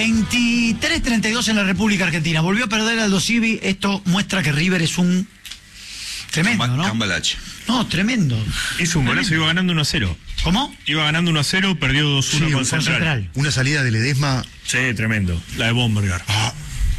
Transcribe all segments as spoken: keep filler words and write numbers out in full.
veintitrés treinta y dos en la República Argentina. Volvió a perder Aldo Civi. Esto muestra que River es un tremendo, ¿no? Cambalache. No, tremendo. Hizo un golazo, iba ganando uno a cero. ¿Cómo? Iba ganando uno a cero, perdió dos uno Sí, con con Central. Central. Una salida de Ledesma. Sí, tremendo. La de Bombergar. Ah.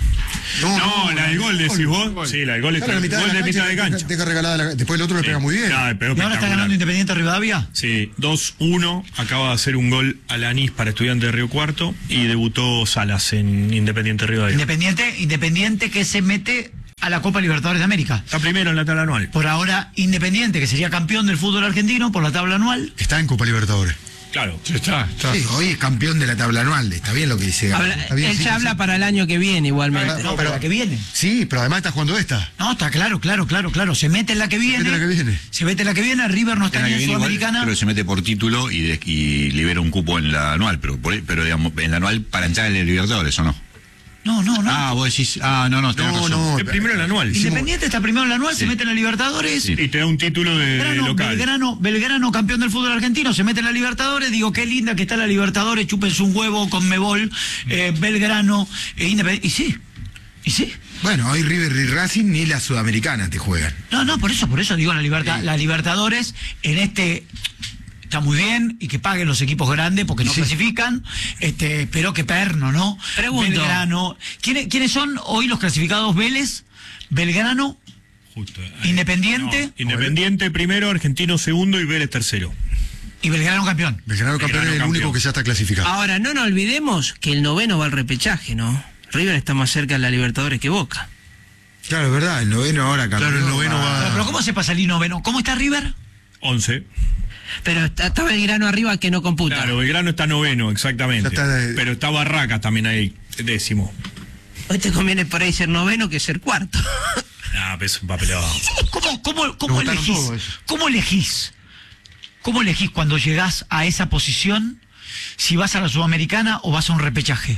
No, la del gol, decís vos. Sí, la del gol, Claro, la mitad gol de, de la mitad de cancha, cancha. Deja regalada la- después el otro le Sí. pega muy bien. No, pero ¿Y ahora está ganando Independiente Rivadavia? Sí, dos uno, acaba de hacer un gol a Lanís para Estudiantes de Río Cuarto y debutó Salas en Independiente Rivadavia. Independiente, Independiente que se mete a la Copa Libertadores de América. Está primero en la tabla anual. Por ahora, Independiente, que sería campeón del fútbol argentino por la tabla anual. Está en Copa Libertadores. Claro. Está, está. Sí, hoy es campeón de la tabla anual, está bien lo que dice Gabriel. Habla- Está bien, él sí, ya sí, habla sí. para el año que viene igualmente. Ah, No, no, pero pero- la que viene. Sí, pero además está jugando esta. No, está claro, claro, claro, claro. Se mete en la que viene. mete en la que viene. Se mete en la que viene. River no está En la ni que en viene igual, Sudamericana. pero se mete por título y, de- y libera un cupo en la anual, pero por- pero digamos, en la anual para entrar en el Libertadores, ¿o no? No, no, no. Ah, vos decís, ah, no, no, tenés No, razón. no. Es primero en la anual. Independiente está primero en la anual, Sí. se mete en la Libertadores. Sí. Y te da un título de, de Belgrano, local. Belgrano, Belgrano, campeón del fútbol argentino, se mete en la Libertadores. Digo, qué linda que está la Libertadores, chúpense un huevo con Mebol, eh, Belgrano, eh, Independiente. Y sí, y sí. Bueno, hoy River y Racing ni la Sudamericana te juegan. No, no, por eso, por eso digo la libertad, la Libertadores en este está muy bien y que paguen los equipos grandes porque no Sí. clasifican, este, pero que perno, ¿no? Pregunto. Belgrano. ¿Quiénes, ¿Quiénes son hoy los clasificados? Vélez, Belgrano, Justo. Ahí. Independiente No, Independiente primero, Argentino segundo y Vélez tercero. y Belgrano campeón. Belgrano campeón es el campeón. único que ya está clasificado. Ahora, no nos olvidemos que el noveno va al repechaje, ¿no? River está más cerca de la Libertadores que Boca. Claro, es verdad, el noveno ahora campeón. Claro, el noveno va- Pero, pero ¿cómo se pasa el noveno? ¿Cómo está River? once. Pero está, está Belgrano arriba que no computa. Claro, Belgrano está noveno, exactamente. Ya está de- Pero está Barracas también ahí, décimo. Hoy te conviene por ahí ser noveno que ser cuarto. Ah, pero es un papelado. ¿Cómo, cómo, Lo cómo votaron elegís? todo eso. ¿Cómo elegís? ¿Cómo elegís cuando llegás a esa posición si vas a la Sudamericana o vas a un repechaje?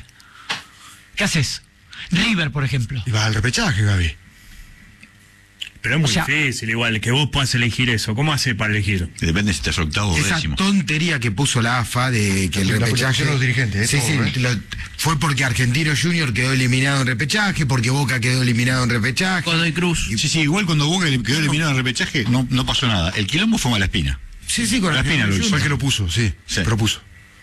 ¿Qué haces? River, por ejemplo. Y va al repechaje, Gaby. Pero es muy O sea- difícil igual que vos puedas elegir eso. ¿Cómo haces para elegir? Depende si estás octavo o Esa décimo. tontería que puso la A F A de que el La repechaje. aplicación de los dirigentes, Sí, ¿eh? sí, Todo, ¿eh? lo- fue porque Argentino Junior quedó eliminado en repechaje, porque Boca quedó eliminado en repechaje. Godoy Cruz. Sí, sí, igual cuando Boca quedó eliminado en el repechaje, no, no pasó nada. El quilombo fue Malaspina. Sí, sí, con La espina lo hizo. Fue el que lo puso, sí. Sí. Propuso.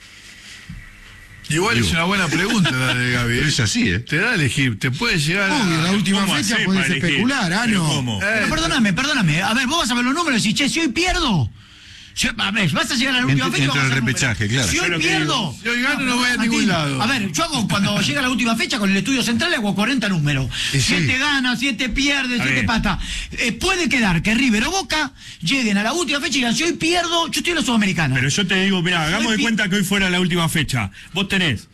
Igual es una buena pregunta la de Gaby. Pero es así, ¿eh? Te da a elegir, te puede llegar a... Uy, en la última ¿Cómo fecha hacés podés para elegir? especular, ah, ¿Pero no. cómo? Pero perdóname, perdóname. A ver, vos vas a ver los números y decís, che, si hoy pierdo. Si- a ver, vas a llegar a la última Entre- fecha. entre vas a el hacer repechaje, números. claro. Si Yo hoy lo que pierdo. Si hoy gano no voy a Martín, ningún lado. A ver, yo hago cuando llega la última fecha con el estudio central hago cuarenta números. Y sí. Siete gana, siete pierde, A siete ver. pata. Eh, puede quedar que River o Boca lleguen a la última fecha y digan, si hoy pierdo, yo estoy en la Sudamericana. Pero yo te digo, mira, hagamos de pi- cuenta que hoy fuera la última fecha. Vos tenés.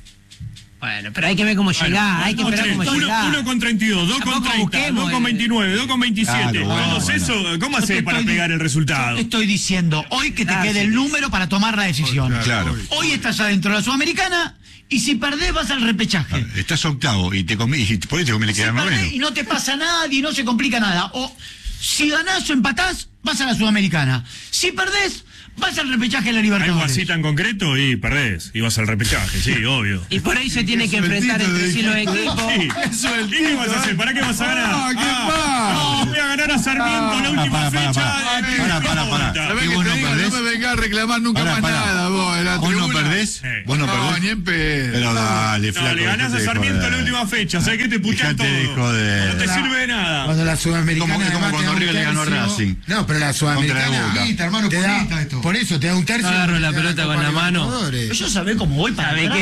Bueno, pero hay que ver cómo Bueno, llegás, hay que vos esperar tenés cómo uno, llegás. uno con treinta y dos, dos con Tampoco treinta, busquemos dos con el- veintinueve, dos con veintisiete. Claro, bueno, Todos bueno. eso, ¿cómo Yo te hacés para estoy pegar di- el resultado? yo te estoy diciendo hoy que te Gracias. quede el número para tomar la decisión. Claro. Hoy estás adentro de la Sudamericana y si perdés vas al repechaje. Estás octavo y te conviene, y por ahí te conviene Si quedar perdés noveno. y no te pasa nada y no se complica nada. O si ganás o empatás, vas a la Sudamericana. Si perdés, vas al repechaje de la Algo Libertadores. así tan concreto y perdés. Y vas al repechaje, sí, obvio. Y por ahí se tiene que enfrentar entre sí los equipos. Sí. Eso es el ¿Y qué vas a hacer? ¿Para qué vas a ganar? Ah, ¿qué pasa? no, voy a ganar a Sarmiento la última para, para, fecha. para. eh, Para, no para, para. importa. ¿Sabés ¿Y que vos te no digo? perdés? No me vengas a reclamar nunca Pará, más pará. nada, vos, en la ¿Vos no tribuna. perdés? Eh. ¿Vos no No, perdés? ni en pedo. Pero dale, No, flaco. le ganás a dejate de Sarmiento joder. la última fecha. ¿Sabés qué te putean todo? Dejate de joder. No te sirve de nada. Cuando la Sudamericana. Como- como además, cuando te da un River le ganó a tercio- Racing. No, pero la Contra Sudamericana. Boca. Purista, hermano, te da- purista esto. por eso te da un tercio. No agarro de la la pelota Copa con la mano. Libertadores. Yo ya sabés cómo voy para ¿Sabe atrás.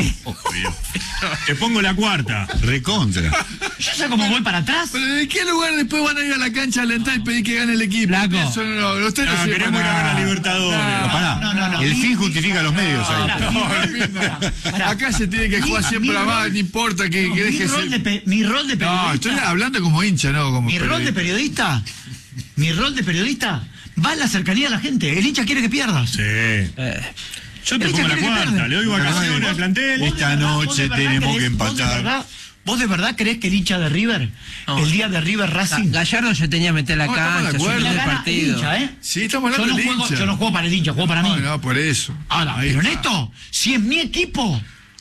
qué? Te pongo la cuarta. Recontra. Yo sé cómo voy para atrás. Pero ¿de qué lugar después van a ir a la cancha a alentar y pedir que gane el equipo? Flaco. Eso no, no, usted no Ah, sirve queremos ir para a ver a nada. Libertadores. Pero pará, no, no, no. el Mi- fin justifica los medios ahí. Pará, mi rol- pará, pará. Acá se tiene que Mi- jugar siempre mi a más, rol- no importa que, No, que mi, deje rol de ser- pe- mi rol de periodista. No, estoy hablando como hincha, no como Mi rol de periodista. periodista, mi rol de periodista va en la cercanía de la gente. El hincha quiere que pierdas. Sí. Eh, Yo te El hincha pongo la quiere que cuarta. pierda. Le doy vacaciones al plantel. ¿Vos de Esta verdad- noche vos de verdad tenemos creés- que ¿Vos de empatar. verdad, vos de verdad creés que el hincha de River, No. el día de River Racing, Gallardo se tenía que meter la No, estamos de cancha, acuerdo. subir le el gana el partido. hincha, ¿eh? Sí, estamos Yo hablando no, del juego, hincha. yo no juego para el hincha, juego para mí. No, no, por eso. Ahora, Ahí pero en está. esto, si es mi equipo,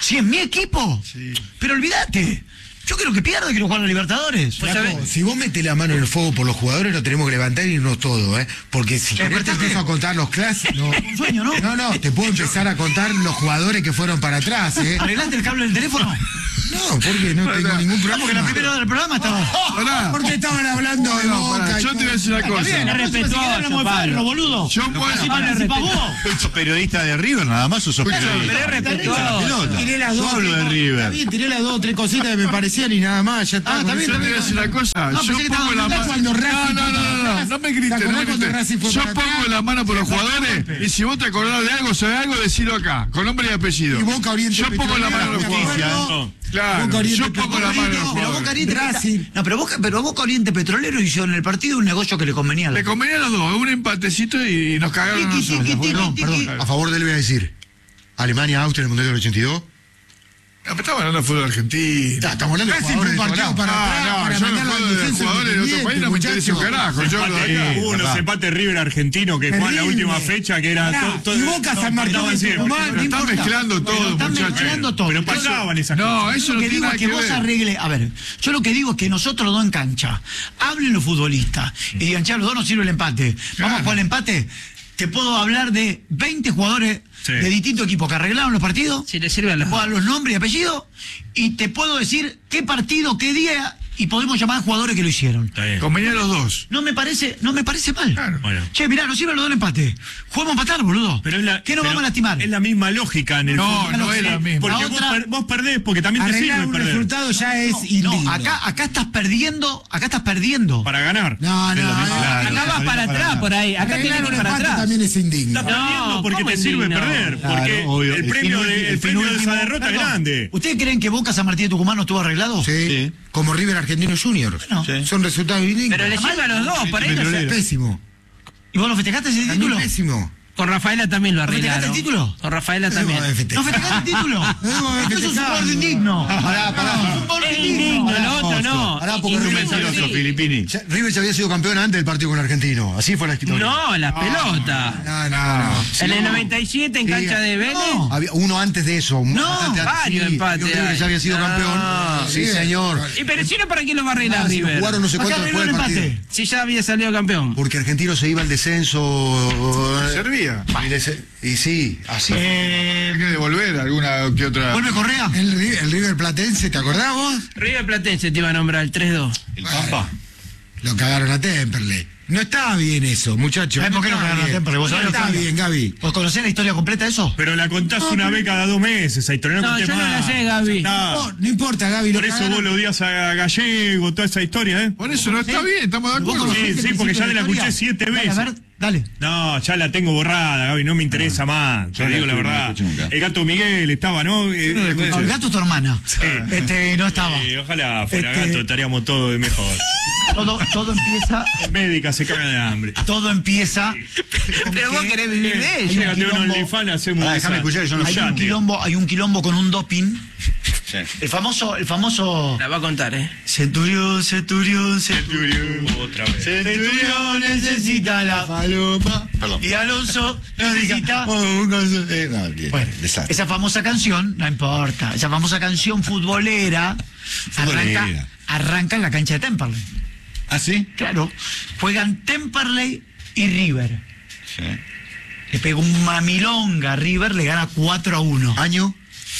Si es mi equipo. Sí. Pero olvídate. Yo quiero que pierda, quiero jugar a los Libertadores. Pues, Flaco, ¿sabés? si vos metes la mano en el fuego por los jugadores, nos tenemos que levantar y irnos todos, ¿eh? Porque si Che, querés te despertate. empiezo a contar los clásicos. No, Un sueño, ¿no? no, no, te puedo empezar a contar los jugadores que fueron para atrás, ¿eh? ¿Arreglaste el cable del teléfono? No, porque no tengo ningún Ah, porque la problema. primera hora del programa estaba. Pará. Porque estaban hablando de No, pará, Boca. y yo te voy a decir una Está bien, cosa. la próxima, si querés, hablamos de Ferro, boludo. Yo puedo. Si participas vos. ¿Sos periodista de River nada más o sos periodista? Pero es respetuoso. Pelota. Tiré las Yo dos, hablo de Está River. bien, tiré las dos o tres cositas que me parecían y nada más, ya está. Ah, está bien, Yo está te voy a decir una cosa. No, Yo pensé que pongo estaba la hablando mano. cuando Racing No, no, no, fue para no, no, atrás. no me ¿Te grites, no me acordás cuando grites. Racing fue Yo para pongo atrás? la mano por los jugadores y si vos te acordás de algo, sabés algo, decilo acá, con nombre y apellido. Y Boca Oriente Yo pongo la mano en los Petrolero, jugadores. ¿te acuerdas? Claro, Boca Oriente yo pongo la mano en los Pero Boca jugadores. Oriente. Racing. No, pero Boca, pero Boca Oriente Petrolero hizo en el partido un negocio que le convenía a la. Le convenía a los dos, un empatecito y nos cagaron a Tiki, tiki, nosotros. tiki, Perdón, tiki. perdón, a favor de él voy a decir. Alemania, Austria en el Mundial del ochenta y dos. No, pero estamos hablando de fútbol argentino. Ya, estamos hablando de Racing jugadores fue un de partido todos lados. para Ah, atrás, no, para yo mandar no a juego los de defensa jugadores de otro país, no me interesa un muchacho. carajo. Yo hablo de acá. Hubo unos verdad. empates River argentino que fue en la Terrible. última fecha que era Pará, todo, todo- y Boca San Martín estaban de siempre. Tucumán, Pero no están importa. mezclando Pero todo, están muchachos. mezclando todo. Pero pasaban esas No, cosas. eso Lo no que tiene digo nada es que que vos ver. arregle, a ver, yo lo que digo es que nosotros los dos en cancha, hablen los futbolistas y digan, che, a los dos nos sirve el empate, vamos Claro. a jugar el empate, te puedo hablar de veinte jugadores Sí. de distintos equipos que arreglaron los partidos, Si le sirve a te los puedo dar los nombres y apellidos, y te puedo decir qué partido, qué día, y podemos llamar a jugadores que lo hicieron. Está bien. Convenía a los dos. No me parece, no me parece mal. Claro. Bueno. Che, mirá, nos sirve los dos el empate. Juguemos a empatar, boludo. Pero es la, ¿Qué nos pero vamos a lastimar? Es la misma lógica en el No, fútbol. no es la misma. Porque La vos, otra- per- vos perdés porque también te Arreglar sirve un perder. resultado ya es indigno. No, acá, acá estás perdiendo, acá estás perdiendo. Para ganar. No, Es no, lo mismo. no. Claro. Acá vas para atrás, por ahí. Acá Arreglar tienes un que ir para empate atrás. también es indigno. Estás perdiendo porque ¿cómo te sirve indigno? perder. Claro, Porque obvio. el El premio, fin- de, el el premio de Penúltimo, esa derrota es perdón. grande. ¿Ustedes creen que Boca San Martín de Tucumán no estuvo arreglado? Sí, Sí. como River Argentino Junior. No. Sí. Son resultados indignos. Pero le sirve a los dos, por ahí no sé. Petrolero. Pésimo. ¿Y vos lo festejaste ese A mí título? pésimo. Con Rafaela también lo ¿No festejaste arreglaron. el título? Con Rafaela también. No, ¿No festejaste el título? No, Eso es un festejado. jugador indigno. Pará, pará. Es un jugador Es indigno. indigno, lo otro no. Pará, porque Indigno, River Mentiroso, sí. Filipini. Ya- River ya había sido campeón antes del partido con Argentino. Así fue la historia. No, las pelotas. No, no, no. En el noventa y siete en Sí. cancha de Vélez. No. Había uno antes de eso. No, bastante antes. varios Sí, empates River hay. ya había sido No. campeón. Sí, señor. Y pero si no, ¿para quién lo va a arreglar Ah, si lo River? jugaron no sé ¿Para qué cuánto arregló después el del empate? partido. Si ya había salido campeón. Porque Argentino se iba al descenso. eh, Servía. Y, le- y sí, así. Eh, Hay que devolver alguna que otra. ¿Vuelve Correa? El, Ri- el River Platense, ¿te acordás vos? River Platense te iba a nombrar el tres dos. El Pampa. Lo cagaron a Temperley. No está bien eso, muchachos. ¿Sabés por qué lo está cagaron a bien. Temperley? ¿Vos No sabés lo que está había? bien, Gaby. ¿Vos conocés la historia completa de eso? Pero la contás una vez cada dos meses, esa historia. No, contés yo no la más. sé, Gaby. Está. No, no importa, Gaby. lo Por eso cagaron. vos lo odias a Gallego, toda esa historia, ¿eh? Por eso no está bien, estamos de ¿Vos acuerdo. Sí, conocés el sí, porque ya principio la de escuché historia? siete Dale, veces. a ver, dale. No, ya la tengo borrada, Gaby, no me interesa más. Te Yo la digo la escuché, no la verdad. escuché nunca. El gato Miguel estaba, ¿no? Eh, No, el gato es tu hermana. Este, no estaba. eh, ojalá fuera Este- gato, estaríamos todos de mejor. Todo, todo empieza, Médica se caga de hambre. todo empieza. con Pero vos que querés vivir de hay ella. un Llegate un quilombo- OnlyFans, hacemos Pará, esa- déjame escuchar, yo no Hay sé. un quilombo, hay un quilombo con un doping. Sí. El famoso, el famoso La va a contar, ¿eh? Centurión, Centurión, Centurión. Otra vez. Centurión necesita la Paloma. Perdón. y Alonso necesita. Oh, un gozo- eh, no, bien, Bueno, desastre. esa famosa canción, no importa, esa famosa canción futbolera, Futbolera. Arranca, arranca en la cancha de Temperley. ¿Ah, sí? Claro, juegan Temperley y River. Sí. Le pega un mamilonga a River, le gana cuatro a uno. Año.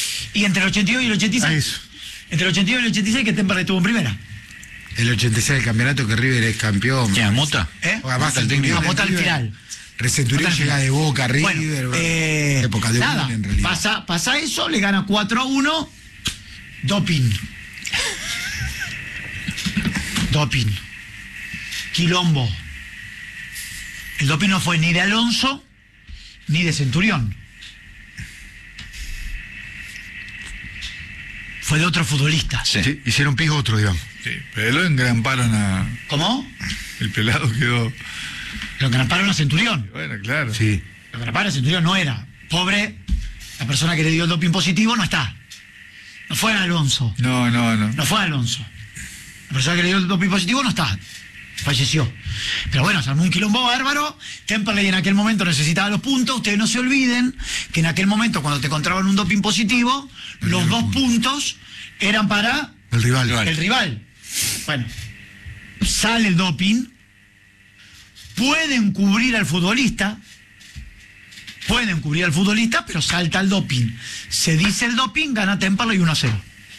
Y entre el ochenta y dos y el ochenta y seis. Ah, eso. Entre el ochenta y dos y el ochenta y seis que Temperley estuvo en primera. El ochenta y seis del campeonato que River es campeón. ¿Quién, Mota? ¿Eh? Además, el técnico. A Mota al final. Recenturión Mota al llega final. de Boca, River. Bueno, eh, época de nada, Unión, en realidad. pasa, pasa eso, le gana cuatro a uno. Doping. Doping. Quilombo. El doping no fue ni de Alonso ni de Centurión. Fue de otro futbolista. Sí. Sí, hicieron pis otro, digamos. Sí, pero lo engramparon a. ¿Cómo? El pelado quedó. Lo engramparon a Centurión. Bueno, claro. Sí. Lo engramparon a Centurión no era. Pobre, la persona que le dio el doping positivo no está. No fue Alonso. No, no, no. No fue Alonso. La persona que le dio el doping positivo no está. falleció. Pero bueno, se armó un quilombo bárbaro. Temperley en aquel momento necesitaba los puntos. Ustedes no se olviden que en aquel momento, cuando te encontraban un doping positivo, los dos puntos eran para El rival. el rival. Bueno, sale el doping, pueden cubrir al futbolista, pueden cubrir al futbolista, pero salta el doping. Se dice el doping, gana Temperley uno a cero.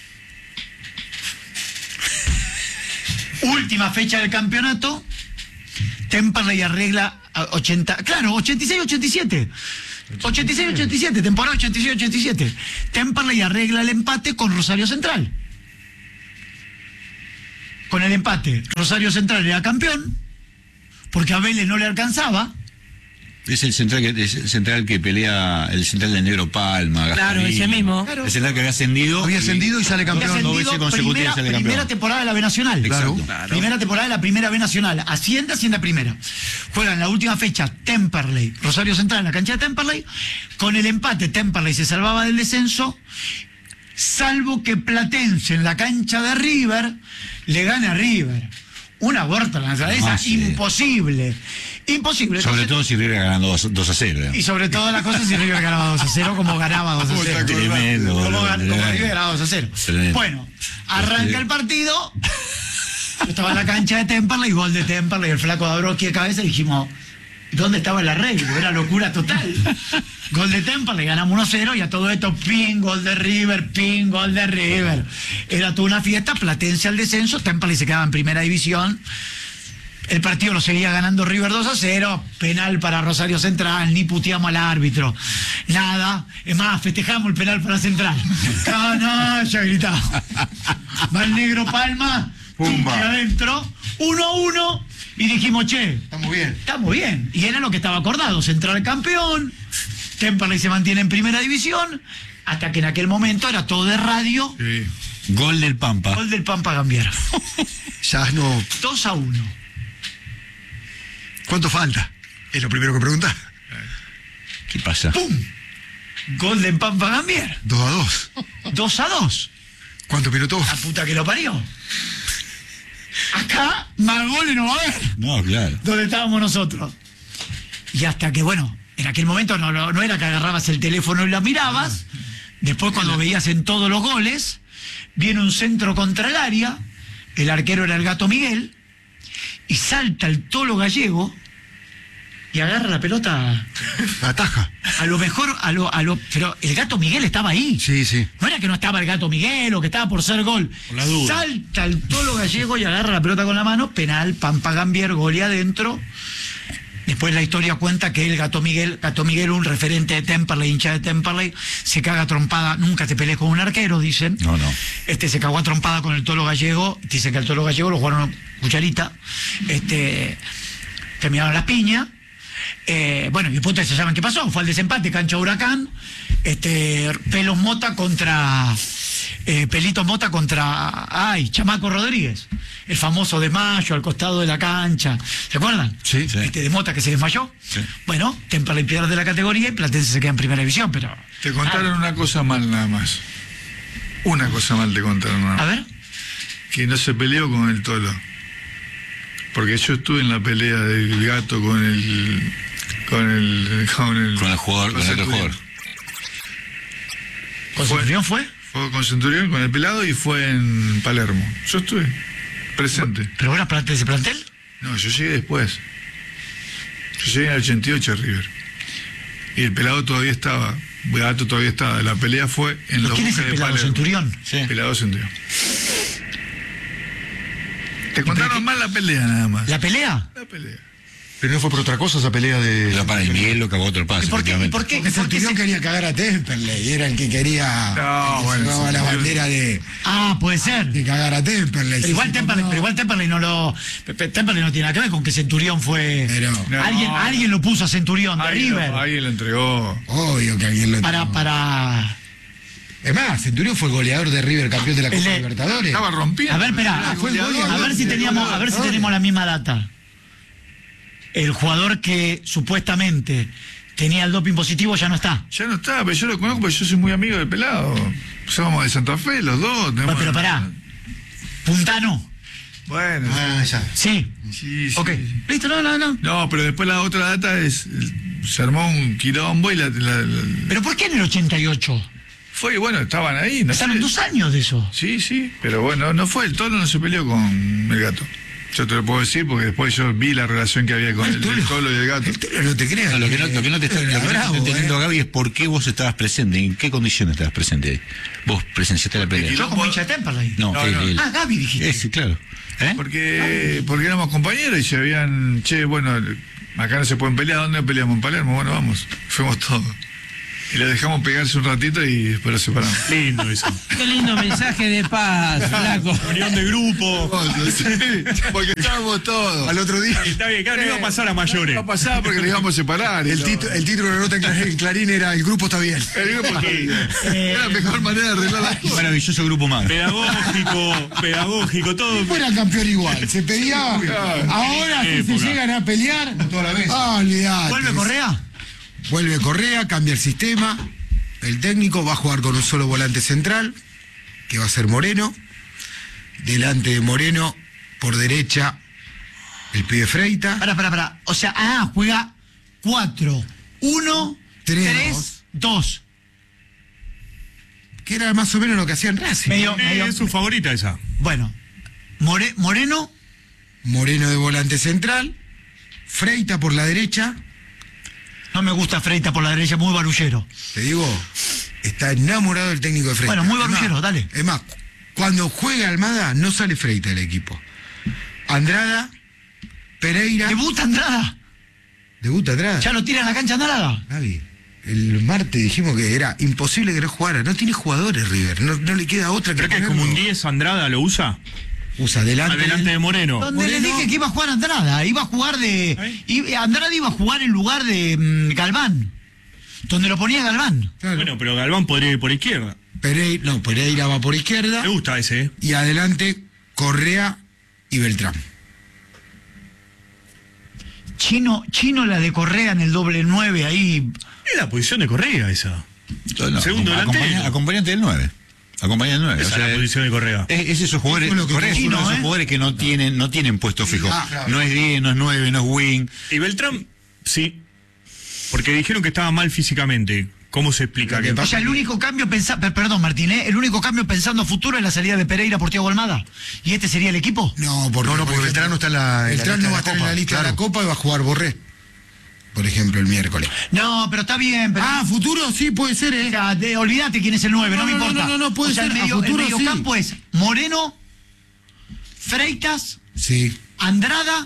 Última fecha del campeonato, Temperley arregla a ochenta, claro, ochenta y seis ochenta y siete. ochenta y seis ochenta y siete, temporada ochenta y seis ochenta y siete. Temperley arregla el empate con Rosario Central. Con el empate, Rosario Central era campeón, porque a Vélez no le alcanzaba. Es el central que, es el central que pelea, el central del Negro Palma. Claro, Gasparini. ese mismo. Claro. El central que había ascendido. Había ascendido y sale Había campeón. dos ascendido veces consecutivas primera, sale campeón. primera temporada de la B Nacional. Claro. Exacto. Primera temporada de la primera B Nacional. Asciende, asciende a primera. Juegan la última fecha Temperley, Rosario Central en la cancha de Temperley. Con el empate, Temperley se salvaba del descenso, salvo que Platense en la cancha de River le gane a River. Una vuelta a la naturaleza Ah, sí. imposible. Imposible. Sobre Entonces, todo si River ganando dos a cero. y sobre todo la cosa si River ganaba dos a cero, como ganaba dos a cero. Tremendo. Como, boludo, gan- como tremendo. River ganaba dos a cero. Tremendo. Bueno, arranca el partido. Yo estaba en la cancha de Temperley, gol de Temperley, el flaco Dabrowski de cabeza, y dijimos, ¿dónde estaba el arreglo? Era locura total. Gol de Temperley, ganamos uno a cero, y a todo esto, ping, gol de River, ping, gol de River. Era toda una fiesta, Platense al descenso, Temperley se quedaba en primera división. El partido lo seguía ganando River dos a cero, penal para Rosario Central, ni puteamos al árbitro, nada. Es más, festejamos el penal para Central. Canalla, gritaba. Va el Negro Palma, Pumba. y adentro, uno a uno, y dijimos, che, Estamos bien. estamos bien. Y era lo que estaba acordado, Central campeón, Temperley se mantiene en primera división, hasta que en aquel momento era todo de radio, Sí. Gol del Pampa. gol del Pampa Gambier. Ya no. dos a uno. ¿Cuánto falta? Es lo primero que pregunta. ¿Qué pasa? ¡Pum! Gol de Pampa Gambier. Dos a dos. dos a dos. ¿Cuántos minutos? La puta que lo parió. Acá más goles no va a haber. No, claro. Donde estábamos nosotros. Y hasta que, bueno, en aquel momento no, no, no era que agarrabas el teléfono y la mirabas. Después, cuando veías en todos los goles, viene un centro contra el área. El arquero era el Gato Miguel. Y salta el Tolo Gallego y agarra la pelota. Ataja. A lo mejor, a lo, a lo, pero el Gato Miguel estaba ahí. Sí, sí. No era que no estaba el Gato Miguel o que estaba por ser gol. Por la duda. Salta el Tolo Gallego y agarra la pelota con la mano, penal, Pampa Gambier, gol y adentro. Después la historia cuenta que el Gato Miguel, Gato Miguel, un referente de Temperley, hincha de Temperley, se caga a trompada, nunca te pelees con un arquero, dicen. No, no. Este se cagó a trompada con el Tolo Gallego, dice que el Tolo Gallego lo jugaron cucharita, este, terminaron las piñas. Eh, bueno, y después ustedes se saben qué pasó, fue el desempate, cancha Huracán, este, Pelos Mota contra, eh, Pelito Mota contra, ay, Chamaco Rodríguez, el famoso de Mayo al costado de la cancha, ¿se acuerdan? Sí. Sí. Este de Mota que se desmayó. Sí. Bueno, Temperley pierde la categoría y Platense se queda en primera división, pero... Te contaron una cosa mal nada más. Una cosa mal te contaron nada A más. ver, Que no se peleó con el Tolo. Porque yo estuve en la pelea del Gato con el... Con el... Con el, Con el jugador, con el otro Centurión. jugador. ¿con Centurión fue? Fue con Centurión, con el pelado, y fue en Palermo. Yo estuve presente. ¿Pero ahora Platense plantel? No, yo llegué después. Yo llegué en el ochenta y ocho a River. Y el pelado todavía estaba. El Gato todavía estaba. La pelea fue en los ¿Quién es buques el de pelado? Palermo. ¿Centurión? Sí. Pelado Centurión. Te contaron mal la pelea nada más. ¿La pelea? La pelea. Pero no fue por otra cosa esa pelea de. Pero para el Miguel lo cagó otro pase. ¿Y por qué? ¿Y efectivamente. por qué? Porque ¿Por qué Centurión se- quería cagar a Temperley, era el que quería. No, el que bueno, llevaba la Centurión. bandera de, Ah, puede ser. de cagar a Temperley. Pero Sí, igual, sí, Temperley, no. pero igual Temperley no lo... Pe- Pe- Temperley no tiene nada que ver con que Centurión fue... Pero, No. Alguien, alguien lo puso a Centurión de Alguien River lo, alguien lo entregó. obvio que alguien lo para... para... Es más, Centurión fue el goleador de River, campeón de la El Copa de- Libertadores. Estaba rompiendo. A ver, espera, Ah, fue el goleador a ver si de teníamos, a ver si Libertadores. tenemos la misma data. El jugador que supuestamente tenía el doping positivo ya no está. Ya no está, pero yo lo conozco porque yo soy muy amigo del pelado. Somos de Santa Fe, los dos. Bueno, tenemos- pero pará. Puntano. Bueno, Ah, ya. Sí. sí, sí. Ok. Listo, no, no, no. No, pero después la otra data es, se armó un quilombo y la, la- la- ¿Pero por qué en el ochenta y ocho? fue, bueno, estaban ahí, no sé. Pasaron dos años de eso. Sí, sí, pero bueno, no fue, el Tolo no se peleó con el Gato. Yo te lo puedo decir porque después yo vi la relación que había con el, el Tolo y el Gato. El Tolo, no te creas. No, lo que no, lo que no te está, lo que no te está bravo, entendiendo, eh. Gaby, es por qué vos estabas presente, en qué condiciones estabas presente ahí. Vos presenciaste la pelea. Yo como hincha de Temperley. No, No, él, no. él. Ah, Gaby dijiste. Eh, sí, claro. ¿Eh? Porque, porque éramos compañeros y se habían, che, bueno, acá no se pueden pelear, ¿dónde peleamos? En Palermo, bueno, vamos, fuimos todos. Y le dejamos pegarse un ratito y después lo separamos. Lindo eso. Qué lindo mensaje de paz, flaco. Unión de grupo. Sí, porque estábamos todos. Al otro día. Está bien, claro, no iba a pasar a mayores. No pasaba porque le íbamos a separar. El, y no- tito- el título de la nota en Clarín, en Clarín era el grupo está bien. el grupo que- era la mejor manera de arreglar la cosa. Maravilloso grupo humano. Pedagógico, pedagógico, todo. Fuera campeón igual, se pedía. Ahora si se Época. llegan a pelear, toda la vez. Ah, olvidate. ¿Vuelve Correa? Vuelve Correa, cambia el sistema. El técnico va a jugar con un solo volante central, que va a ser Moreno. Delante de Moreno, por derecha, el pibe Freita. Pará, pará, pará. O sea, ah, juega cuatro, uno, Tres, tres, dos. Que era más o menos lo que hacían Racing. Medio, Eh, medio. es su favorita esa. Bueno, More- Moreno, Moreno de volante central. Freita por la derecha. no me gusta Freita por la derecha, muy barullero. Te digo, está enamorado del técnico de Freita. Bueno, muy Es barullero, más, dale. Es más, cuando juega Almada, no sale Freita del equipo. Andrada, Pereira. Debuta Andrada. Debuta Andrada. Ya lo tira en la cancha Andrada. Gaby, el martes dijimos que era imposible que no jugara. No tiene jugadores River. No, no le queda otra que Creo que es como un ponerlo. diez, Andrada lo usa. Usa adelante. Adelante de Moreno. Donde le Moreno. dije que iba a jugar Andrada, iba a jugar de. ¿Eh? y- Andrada iba a jugar en lugar de mm, Galván. Donde lo ponía Galván. Claro. Bueno, pero Galván podría ir por izquierda. Pereira, no, Pereira va por izquierda. Me gusta ese, ¿eh? Y adelante, Correa y Beltrán. Chino, Chino la de Correa en el doble nueve ahí. Es la posición de Correa esa. No, Segundo acompaña- delantero. acompañante del nueve. Acompañante del nueve. Esa O sea, es la posición de Correa. Es, es esos jugadores, Eso es lo que Correa es uno Chino, de esos ¿eh? jugadores que no tienen, no tienen puesto fijo. Ah, claro. No es diez, no es nueve, no es wing. Y Beltrán, sí. Porque dijeron que estaba mal físicamente. ¿Cómo se explica? Lo que que- O sea, el único cambio pensa, per- perdón, Martín, ¿eh? El único cambio pensando a futuro es la salida de Pereira por Thiago Almada. ¿Y este sería el equipo? No, porque, No, no, porque por Beltrán no está en la- en la Beltrán lista no va a de la estar en Copa, la lista de la claro. Copa y va a jugar Borré. Por ejemplo, el miércoles. No, pero está bien. Pero, Ah, futuro sí puede ser, o ¿eh? sea, de- olvídate quién es el nueve, no, No, me no, no, importa. no, no, puede o sea, ser, el a medio, el futuro medio sí. campo es Moreno, Freitas, Sí. Andrada.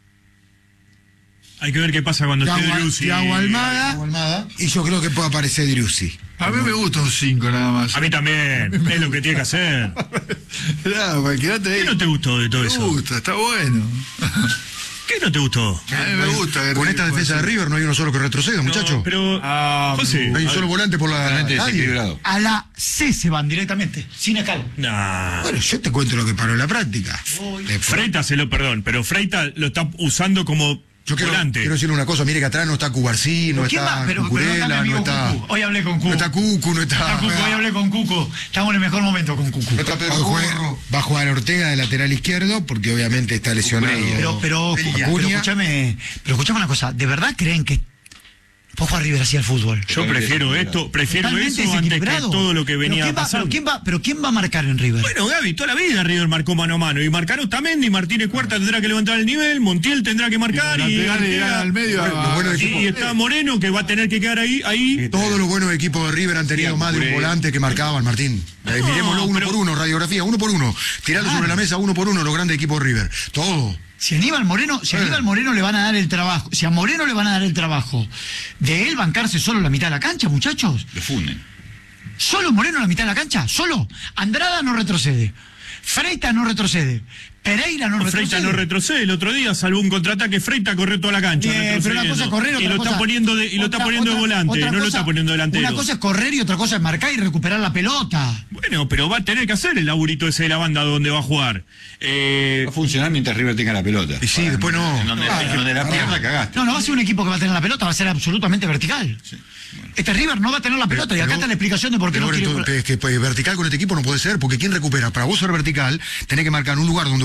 Hay que ver qué pasa cuando esté Thiago, Driussi. Thiago Almada. Y yo creo que puede aparecer Driussi. A mí me gusta un cinco nada más. A mí también. Es lo que tiene que hacer. No, cualquiera te ¿Qué no te gustó de todo Me eso? gusta, está bueno. ¿Qué no te gustó? A mí me gusta. Con esta River, defensa de pues, River no hay uno solo que retroceda, muchacho. No, pero. Ah, José. No hay un a solo ver. volante por la. Totalmente nadie. desequilibrado. A la C se van directamente, sin escala. Nah. Bueno, yo te cuento lo que paró en la práctica. Después- Freita se lo, perdón, pero Freita lo está usando como Yo quiero, volante. quiero decirle una cosa, mire que atrás no está Cubarsí, no ¿Pero quién está va? Pero- pero Cucurella, está mi no amigo está. Cucu. Hoy hablé con Cucu. No está Cucu, no está. Está Cucu, hoy hablé con Cuco. Estamos en el mejor momento con Cucu. No está Pedro Hoy juega- Porro. va a jugar Ortega de lateral izquierdo porque obviamente está lesionado. Pero, pero, pero Acuña. escúchame, pero escúchame una cosa, ¿de verdad creen que puedo jugar River así al fútbol? Yo prefiero esto, prefiero Totalmente eso antes que desequilibrado. todo lo que ¿Pero venía quién va- pasando. Pero quién, va, pero ¿quién va a marcar en River? Bueno, Gaby, toda la vida River marcó mano a mano. Y marcaron Otamendi, Martínez Cuarta tendrá que levantar el nivel, Montiel tendrá que marcar y, lateral y Arteaga- al medio. Bueno, a- bueno, y- y está Moreno que va a tener que quedar ahí. ahí. Todos los buenos equipos de River han tenido Sí, más de un Cucurella. volante que marcaban, Martín. Eh, No, Miremoslo uno pero- por uno, radiografía, uno por uno. Tirarlo sobre la mesa uno por uno, los grandes equipos de River. Todo. Si a Aníbal Moreno, si a Aníbal Moreno le van a dar el trabajo, si a Moreno le van a dar el trabajo de él bancarse solo la mitad de la cancha, muchachos, Lo funden. solo Moreno la mitad de la cancha, solo. Andrada no retrocede, Freita no retrocede, Pereira no retrocede. Freita no retrocede. El otro día salvó un contraataque. Freita corrió toda la cancha. Bien, pero una cosa es correr, y otra lo cosa- está poniendo de, y lo está otra- poniendo de otra- volante, otra no lo cosa- está poniendo delantero. Una cosa es correr y otra cosa es marcar y recuperar la pelota. Bueno, pero va a tener que hacer el laburito ese de la banda donde va a jugar. Eh, Va a funcionar mientras River tenga la pelota. Y sí, después no. En donde, en donde la pierda cagaste. No, no va a ser un equipo que va a tener la pelota, va a ser absolutamente vertical. Este River no va a tener la pelota y acá Pero- está la explicación de por qué pero no bueno, quiere... entonces, es que pues, vertical con este equipo no puede ser, porque ¿quién recupera? Para vos ser vertical, tenés que marcar un lugar donde vos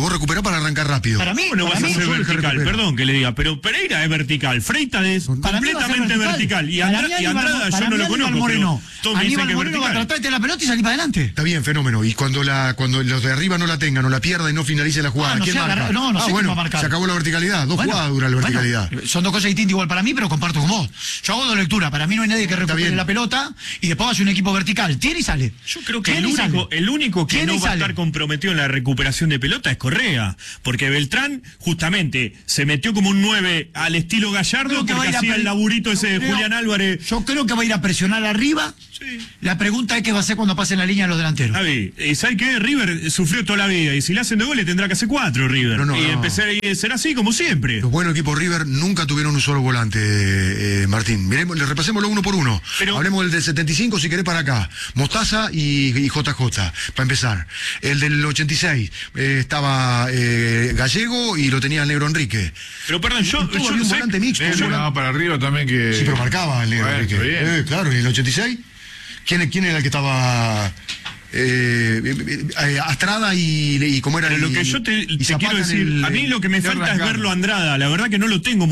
Vos recuperás para arrancar rápido. Para mí, No para vas a mí, ser soy el que vertical, recupera. perdón que le diga, pero Pereira es vertical, Freitas es para mí va a ser completamente vertical. Y, Para Andra- mí y Aníbal- Andrada para yo no mí lo Aníbal conozco, Moreno. pero todos me dicen Aníbal que es Moreno va a vertical. tratar de la pelota y salir para adelante. Está bien, fenómeno. Y cuando la cuando los de arriba no la tengan, no la pierda y no finalice la jugada, Ah, no ¿quién sé, marca? agarra- no, no ah, sé quién bueno, va a marcar. se acabó la verticalidad. Dos Bueno, jugadas dura la bueno, verticalidad. son dos cosas distintas igual para mí, pero comparto con vos. Yo hago dos lecturas. Para mí no hay nadie que recupere bien. la pelota y después hace un equipo vertical. Tiene y sale. Yo creo que el Tiene y único, sale. el único que Tiene no y va a sale. estar comprometido en la recuperación de pelota es Correa, porque Beltrán justamente se metió como un nueve al estilo Gallardo Creo que va a porque ir a hacía pre- el laburito ese de Creo- Julián Álvarez. Yo creo que va a ir a presionar arriba. La pregunta es qué va a hacer cuando pase la línea de los delanteros. Javi, eh, ¿sabes qué? River sufrió toda la vida y si le hacen dos goles tendrá que hacer cuatro River. No, no, y no. empezar a ser así como siempre. Los buenos equipos River nunca tuvieron un solo volante, eh, Martín. Miremos, le repasémoslo uno por uno. Pero- Hablemos del del setenta y cinco, si querés, para acá. Mostaza y, y J J, para empezar. El del ochenta y seis eh, estaba eh, Gallego y lo tenía el Negro Enrique. Pero perdón, yo, Tuvo yo un ¿sabes? volante mixto. Eh, un le volante- daba para arriba también que. Sí, pero marcaba el Negro Bueno, Enrique. está bien. Eh, claro, en el ochenta y seis. ¿Quién, quién era el que estaba? Eh, eh, eh, Astrada y, y cómo era. Pero lo y- que yo te, y te Zapata quiero en decir, el- a mí lo que me de falta es arrancar. verlo a Andrada, la verdad que no lo tengo